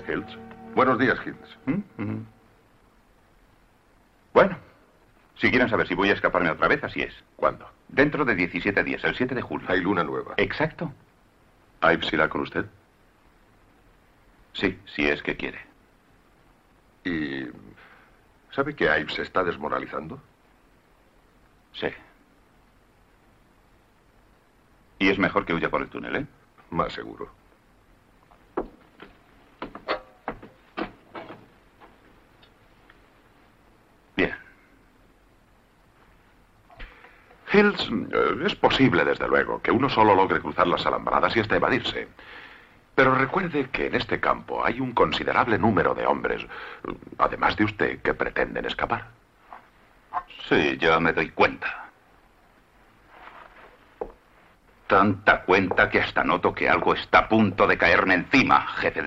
Hills. Buenos días, Hills. Bueno, si quieren saber si voy a escaparme otra vez, así es. ¿Cuándo? Dentro de 17 días, el 7 de julio. Hay luna nueva. Exacto. ¿Ives irá con usted? Sí, si es que quiere. ¿Y sabe que Ives se está desmoralizando? Sí. Y es mejor que huya por el túnel, ¿eh? Más seguro. Bien. Hills, es posible, desde luego, que uno solo logre cruzar las alambradas y hasta evadirse. Pero recuerde que en este campo hay un considerable número de hombres, además de usted, que pretenden escapar. Sí, ya me doy cuenta. Tanta cuenta que hasta noto que algo está a punto de caerme encima, jefe de